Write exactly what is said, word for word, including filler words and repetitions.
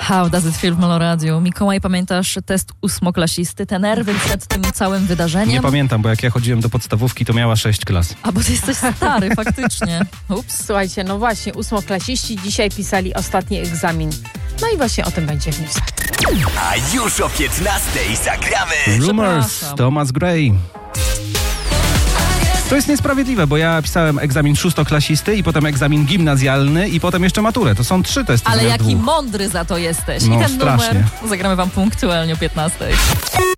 How does it feel w Meloradiu? Mikołaj, pamiętasz test ósmoklasisty? Te nerwy przed tym całym wydarzeniem? Nie pamiętam, bo jak ja chodziłem do podstawówki, to miała sześć klas. A bo ty jesteś stary, faktycznie. Ups. Słuchajcie, no właśnie, ósmoklasiści dzisiaj pisali ostatni egzamin. No i właśnie o tym będzie w newsach. A już o piętnastej zagramy Rumors, Thomas Gray. To jest niesprawiedliwe, bo ja pisałem egzamin szóstoklasisty i potem egzamin gimnazjalny i potem jeszcze maturę. To są trzy testy. Ale zamiast jaki dwóch. mądry za to jesteś. No, I ten strasznie. numer zagramy wam punktualnie o piętnastej.